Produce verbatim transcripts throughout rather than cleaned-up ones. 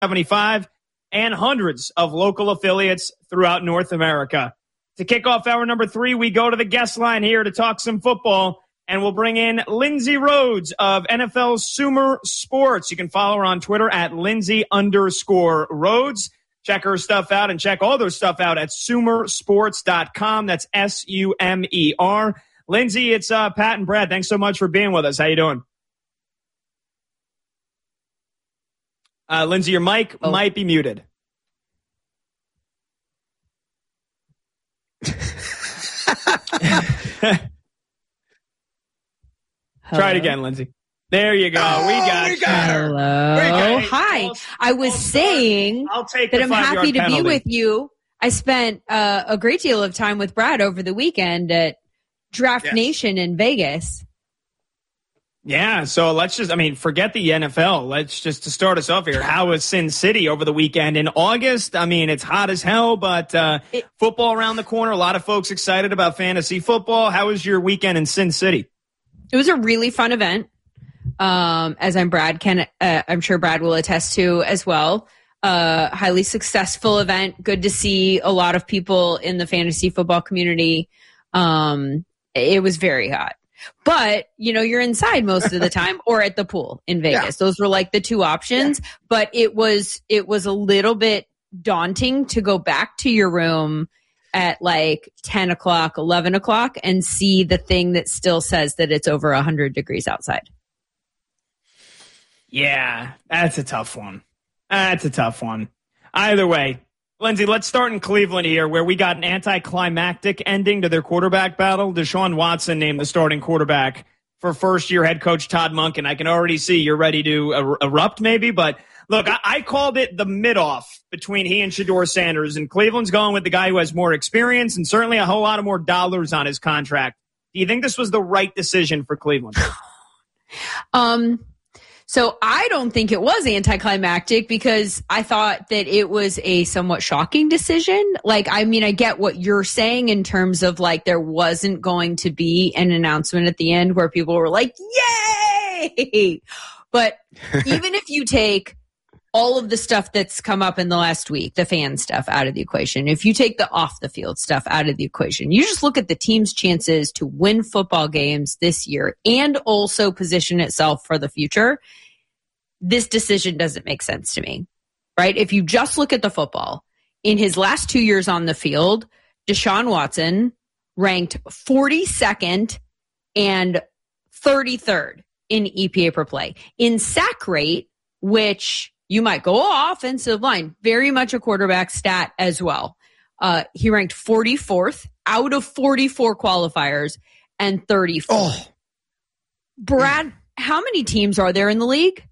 seventy-five and hundreds of local affiliates throughout North America. To kick off hour number three, we go to the guest line here to talk some football, and we'll bring in Lindsay Rhodes of N F L's Sumer Sports. You can follow her on Twitter at Lindsay underscore Rhodes. Check her stuff out and check all their stuff out at sumer sports dot com. That's S U M E R. Lindsay, it's uh, Pat and Brad. Thanks so much for being with us. How you doing? Uh, Lindsay, your mic oh. might be muted. Try it again, Lindsay. There you go. Oh, we got, we got her. Hello. We got Hi. I'll, I was I'll saying I'll take that I'm happy to penalty. be with you. I spent uh, a great deal of time with Brad over the weekend at Draft yes. Nation in Vegas. Yeah, so let's just, I mean, forget the N F L. Let's just, to start us off here, how was Sin City over the weekend in August? I mean, it's hot as hell, but uh, it, football around the corner. A lot of folks excited about fantasy football. How was your weekend in Sin City? It was a really fun event, um, as I'm Brad can, uh, I'm sure Brad will attest to as well. Uh, highly successful event. Good to see a lot of people in the fantasy football community. Um, it was very hot. But, you know, you're inside most of the time or at the pool in Vegas. Yeah. Those were like the two options. Yeah. But it was it was a little bit daunting to go back to your room at like ten o'clock, eleven o'clock and see the thing that still says that it's over one hundred degrees outside. Yeah, that's a tough one. That's a tough one. Either way. Lindsay, let's start in Cleveland here, where we got an anticlimactic ending to their quarterback battle. Deshaun Watson named the starting quarterback for first-year head coach Todd Monken. I can already see you're ready to er- erupt maybe, but look, I-, I called it the mid-off between he and Shedeur Sanders, and Cleveland's going with the guy who has more experience and certainly a whole lot of more dollars on his contract. Do you think this was the right decision for Cleveland? um. So I don't think it was anticlimactic because I thought that it was a somewhat shocking decision. Like, I mean, I get what you're saying in terms of like there wasn't going to be an announcement at the end where people were like, yay! But even if you take all of the stuff that's come up in the last week, the fan stuff out of the equation, if you take the off the field stuff out of the equation, you just look at the team's chances to win football games this year and also position itself for the future. This decision doesn't make sense to me, right? If you just look at the football, in his last two years on the field, Deshaun Watson ranked forty-second and thirty-third in E P A per play. In sack rate, which you might go, oh, offensive line, very much a quarterback stat as well. Uh, he ranked forty-fourth out of forty-four qualifiers and thirty-fourth. Oh. Brad, how many teams are there in the league?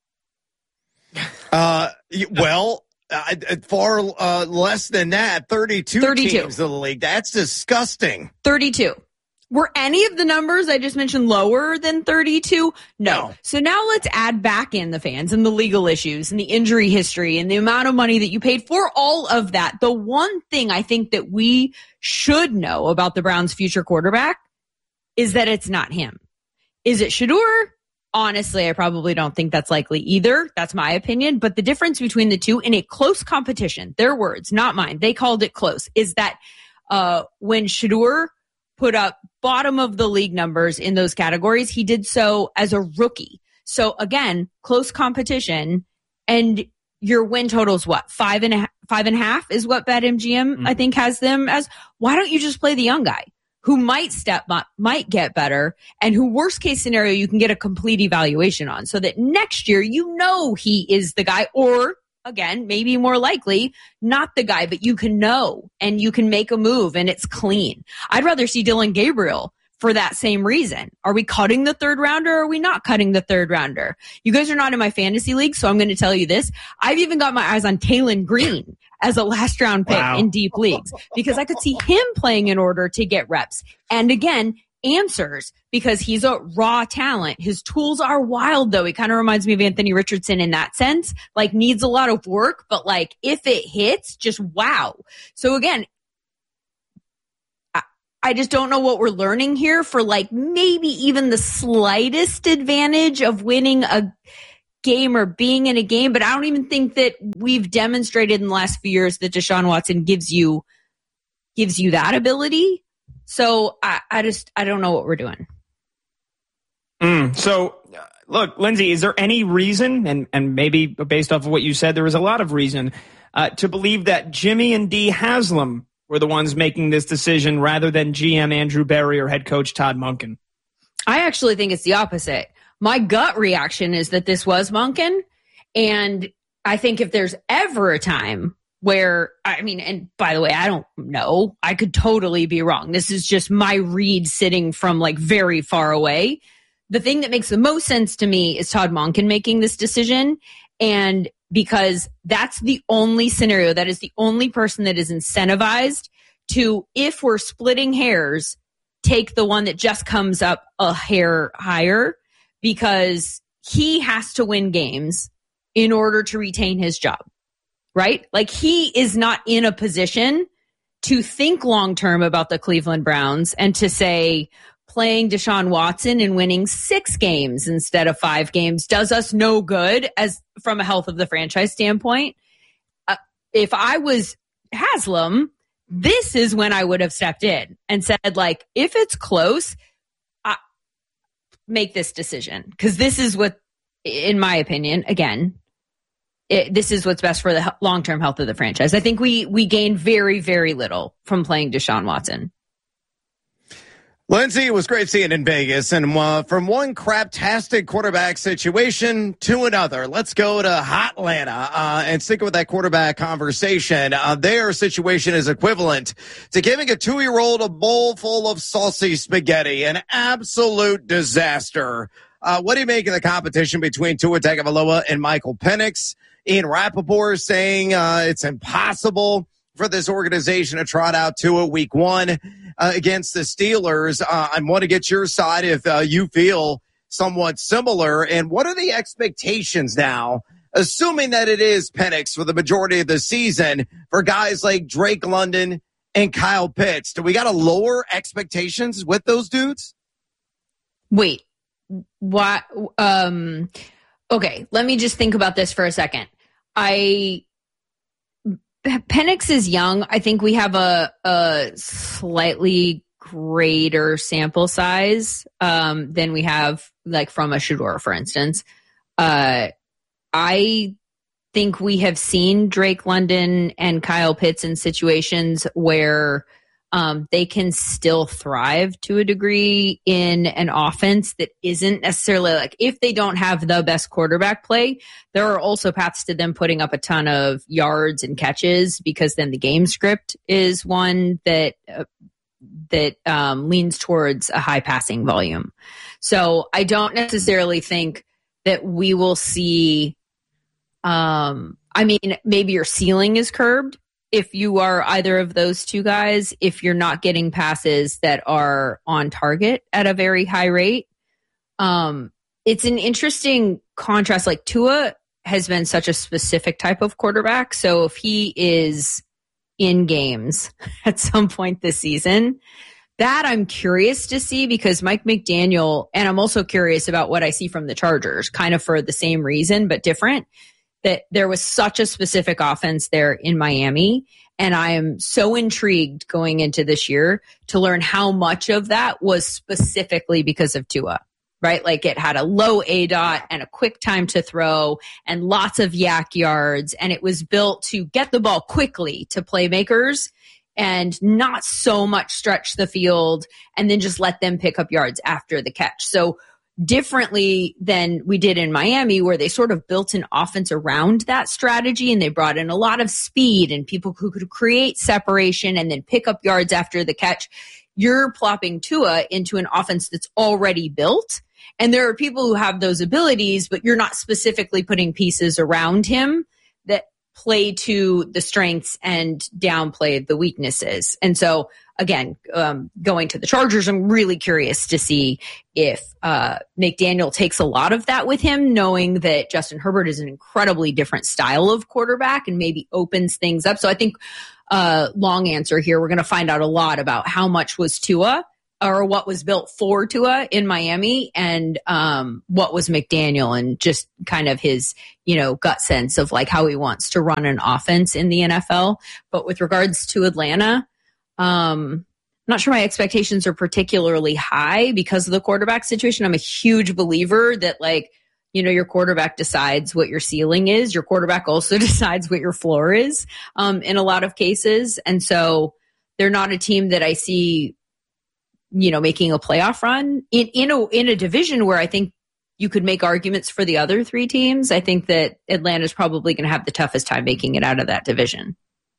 Uh, well, uh, far uh, less than that. thirty-two, thirty-two teams in the league. That's disgusting. thirty-two. Were any of the numbers I just mentioned lower than thirty-two? No. no. So now let's add back in the fans and the legal issues and the injury history and the amount of money that you paid for all of that. The one thing I think that we should know about the Browns' future quarterback is that it's not him. Is it Shedeur? Honestly, I probably don't think that's likely either. That's my opinion. But the difference between the two in a close competition, their words, not mine, they called it close, is that uh, when Shedeur put up bottom of the league numbers in those categories, he did so as a rookie. So again, close competition, and your win total is what? Five and a, five and a half is what BetMGM, mm-hmm. I think, has them as. Why don't you just play the young guy who might step up, might get better, and who, worst case scenario, you can get a complete evaluation on, so that next year you know he is the guy, or again, maybe more likely, not the guy, but you can know and you can make a move and it's clean. I'd rather see Dylan Gabriel for that same reason. Are we cutting the third rounder or are we not cutting the third rounder? You guys are not in my fantasy league, so I'm going to tell you this. I've even got my eyes on Taylon Green as a last round pick wow. in deep leagues because I could see him playing in order to get reps. And again, answers, because he's a raw talent. His tools are wild, though. He kind of reminds me of Anthony Richardson in that sense, like needs a lot of work, but like if it hits, just wow. So again, I, I just don't know what we're learning here for like maybe even the slightest advantage of winning a game or being in a game, but I don't even think that we've demonstrated in the last few years that Deshaun Watson gives you gives you that ability. So I, I just I don't know what we're doing. Mm, so, uh, look, Lindsay, is there any reason, and, and maybe based off of what you said, there was a lot of reason uh, to believe that Jimmy and Dee Haslam were the ones making this decision rather than G M Andrew Berry or head coach Todd Monken? I actually think it's the opposite. My gut reaction is that this was Monken. And I think if there's ever a time where, I mean, and by the way, I don't know. I could totally be wrong. This is just my read sitting from like very far away. The thing that makes the most sense to me is Todd Monken making this decision. And because that's the only scenario, that is the only person that is incentivized to, if we're splitting hairs, take the one that just comes up a hair higher, because he has to win games in order to retain his job, right? Like, he is not in a position to think long-term about the Cleveland Browns and to say playing Deshaun Watson and winning six games instead of five games does us no good as from a health of the franchise standpoint. Uh, if I was Haslam, this is when I would have stepped in and said, like, if it's close, I, make this decision. Because this is what, in my opinion, again, it, this is what's best for the long-term health of the franchise. I think we we gained very, very little from playing Deshaun Watson. Lindsay, it was great seeing in Vegas. And uh, from one craptastic quarterback situation to another, let's go to Hot Atlanta uh, and stick with that quarterback conversation. Uh, their situation is equivalent to giving a two-year-old a bowl full of saucy spaghetti, an absolute disaster. Uh, what do you make of the competition between Tua Tagovailoa and Michael Penix? Ian Rappaport is saying uh, it's impossible for this organization to trot out Tua week one uh, against the Steelers. Uh, I want to get your side if uh, you feel somewhat similar. And what are the expectations now, assuming that it is Penix for the majority of the season, for guys like Drake London and Kyle Pitts? Do we got to lower expectations with those dudes? Wait, what? Um, okay, let me just think about this for a second. I... Penix is young. I think we have a, a slightly greater sample size um, than we have, like, from a Shedeur, for instance. Uh, I think we have seen Drake London and Kyle Pitts in situations where um, they can still thrive to a degree in an offense that isn't necessarily, like, if they don't have the best quarterback play, there are also paths to them putting up a ton of yards and catches, because then the game script is one that uh, that um, leans towards a high passing volume. So I don't necessarily think that we will see, um, I mean, maybe your ceiling is curbed if you are either of those two guys, if you're not getting passes that are on target at a very high rate. Um, it's an interesting contrast. Like, Tua has been such a specific type of quarterback. So if he is in games at some point this season, that I'm curious to see, because Mike McDaniel, and I'm also curious about what I see from the Chargers, kind of for the same reason, but different, that there was such a specific offense there in Miami. And I am so intrigued going into this year to learn how much of that was specifically because of Tua, right? Like, it had a low A DOT and a quick time to throw and lots of yak yards. And it was built to get the ball quickly to playmakers and not so much stretch the field and then just let them pick up yards after the catch. So differently than we did in Miami, where they sort of built an offense around that strategy, and they brought in a lot of speed and people who could create separation and then pick up yards after the catch. You're plopping Tua into an offense that's already built, and there are people who have those abilities, but you're not specifically putting pieces around him that play to the strengths and downplay the weaknesses. And so, again, um, going to the Chargers, I'm really curious to see if uh, McDaniel takes a lot of that with him, knowing that Justin Herbert is an incredibly different style of quarterback and maybe opens things up. So I think, uh, long answer here, we're going to find out a lot about how much was Tua or what was built for Tua in Miami and um, what was McDaniel and just kind of his, you know, gut sense of like how he wants to run an offense in the N F L. But with regards to Atlanta, um, I'm not sure my expectations are particularly high because of the quarterback situation. I'm a huge believer that, like, you know, your quarterback decides what your ceiling is. Your quarterback also decides what your floor is um, in a lot of cases. And so they're not a team that I see, you know, making a playoff run in, in a, in a division where I think you could make arguments for the other three teams. I think that Atlanta's probably going to have the toughest time making it out of that division.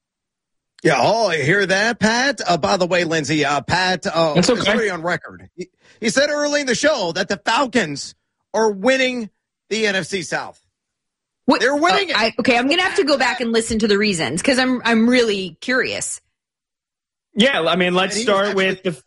Yeah, oh, you hear that, Pat? Uh, by the way, Lindsay, uh, Pat uh, That's okay. is already on record. He, he said early in the show that the Falcons are winning the N F C South. What, They're winning uh, it. I, okay, I'm going to have to go back and listen to the reasons because I'm I'm really curious. Yeah, I mean, let's And he start was with the.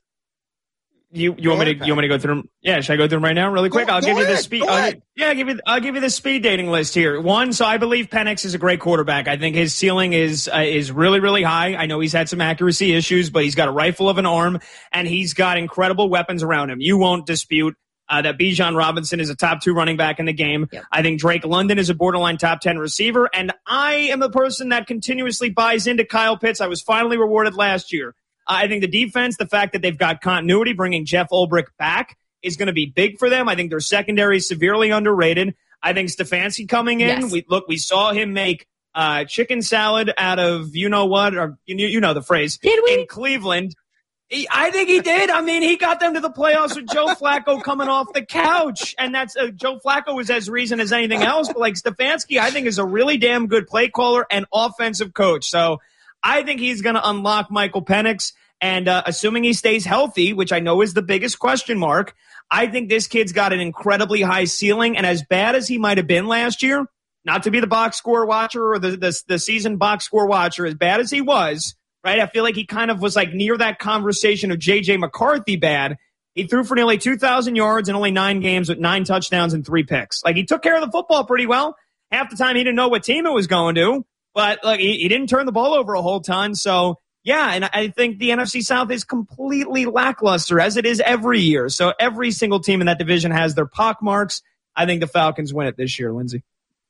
You you want me to ahead, you want me to go through them? Yeah, should I go through them right now, really quick? Go- I'll go give you the ahead, speed. go I'll, ahead. yeah, I'll give you I'll give you the speed dating list here. One, so I believe Penix is a great quarterback. I think his ceiling is uh, is really really high. I know he's had some accuracy issues, but he's got a rifle of an arm and he's got incredible weapons around him. You won't dispute uh, that Bijan Robinson is a top two running back in the game. Yep. I think Drake London is a borderline top ten receiver, and I am the person that continuously buys into Kyle Pitts. I was finally rewarded last year. I think the defense, the fact that they've got continuity, bringing Jeff Ulbrich back is going to be big for them. I think their secondary is severely underrated. I think Stefanski coming in, Yes. we look, we saw him make uh, chicken salad out of you know what, or you, you know the phrase. Did we? In Cleveland? He, I think he did. I mean, he got them to the playoffs with Joe Flacco coming off the couch, and that's uh, Joe Flacco was as reason as anything else. But like Stefanski, I think is a really damn good play caller and offensive coach. So I think he's going to unlock Michael Penix. And uh, assuming he stays healthy, which I know is the biggest question mark, I think this kid's got an incredibly high ceiling. And as bad as he might have been last year, not to be the box score watcher or the, the, the season box score watcher, as bad as he was, right? I feel like he kind of was like near that conversation of J J McCarthy bad. He threw for nearly two thousand yards in only nine games with nine touchdowns and three picks. Like, he took care of the football pretty well. Half the time he didn't know what team it was going to, but like he, he didn't turn the ball over a whole ton. So, yeah, and I think the N F C South is completely lackluster, as it is every year. So every single team in that division has their pockmarks. I think the Falcons win it this year, Lindsay.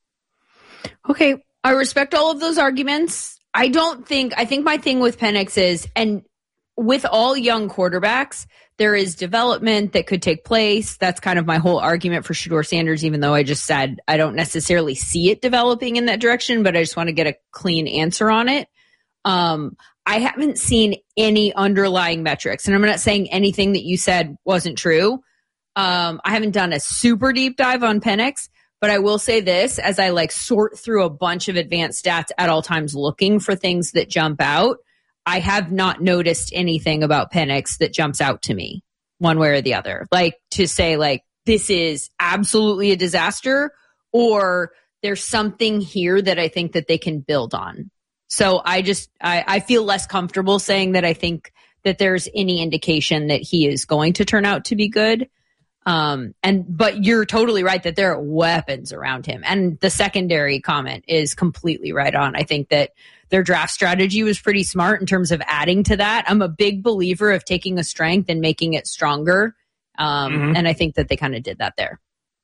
Okay, I respect all of those arguments. I don't think, I think my thing with Penix is, and with all young quarterbacks, there is development that could take place. That's kind of my whole argument for Shedeur Sanders, even though I just said I don't necessarily see it developing in that direction, but I just want to get a clean answer on it. Um, I haven't seen any underlying metrics, and I'm not saying anything that you said wasn't true. Um, I haven't done a super deep dive on Penix, but I will say this, as I like sort through a bunch of advanced stats at all times looking for things that jump out, I have not noticed anything about Penix that jumps out to me one way or the other. Like to say like, this is absolutely a disaster, or there's something here that I think that they can build on. So I just, I, I feel less comfortable saying that I think that there's any indication that he is going to turn out to be good. Um, and, but you're totally right that there are weapons around him. And the secondary comment is completely right on. I think that their draft strategy was pretty smart in terms of adding to that. I'm a big believer of taking a strength and making it stronger. Um, mm-hmm. And I think that they kind of did that there.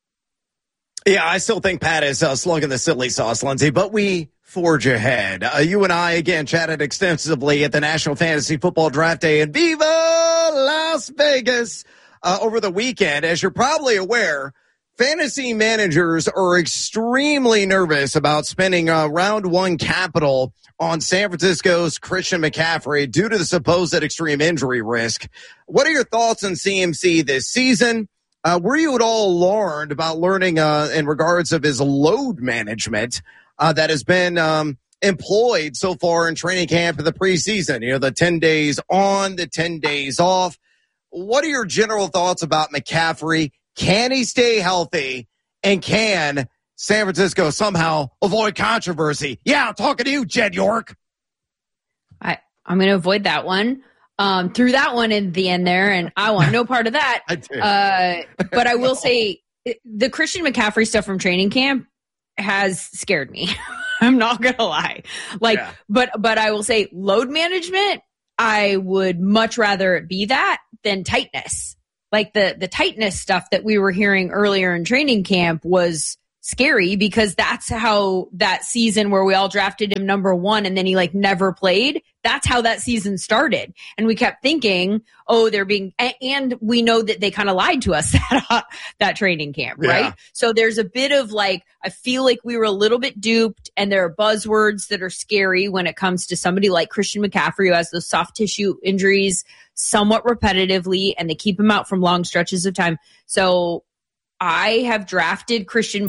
Yeah, I still think Pat is uh, slugging the silly sauce, Lindsay, but we forge ahead. Uh, you and I, again, chatted extensively at the National Fantasy Football Draft Day in Viva Las Vegas uh, over the weekend. As you're probably aware, fantasy managers are extremely nervous about spending uh, round one capital on San Francisco's Christian McCaffrey due to the supposed extreme injury risk. What are your thoughts on C M C this season? Uh, were you at all alarmed about learning uh, in regards of his load management uh, that has been um, employed so far in training camp in the preseason? You know, the ten days on, the ten days off. What are your general thoughts about McCaffrey? Can he stay healthy? And can San Francisco somehow avoid controversy? Yeah, I'm talking to you, Jed York. I, I'm going to avoid that one. Um, threw that one in the end there, and I want no part of that. I do. Uh, but I will say the Christian McCaffrey stuff from training camp has scared me. I'm not gonna lie. Like, yeah. but but I will say load management. I would much rather it be that than tightness. Like the, the tightness stuff that we were hearing earlier in training camp was scary because that's how that season where we all drafted him number one and then he like never played. That's how that season started. And we kept thinking, oh, they're being, and we know that they kind of lied to us that, that training camp, right? Yeah. So there's a bit of like, I feel like we were a little bit duped and there are buzzwords that are scary when it comes to somebody like Christian McCaffrey who has those soft tissue injuries somewhat repetitively and they keep him out from long stretches of time. So I have drafted Christian